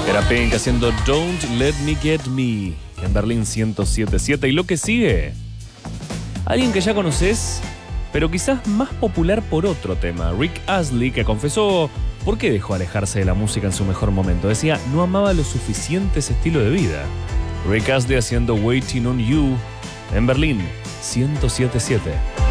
Era Pink haciendo Don't Let Me Get Me en Berlín 107.7. Y lo que sigue, alguien que ya conoces, pero quizás más popular por otro tema. Rick Astley, que confesó por qué dejó alejarse de la música en su mejor momento. Decía, no amaba lo suficiente ese estilo de vida. Rick Astley haciendo Waiting on You en Berlín 107.7.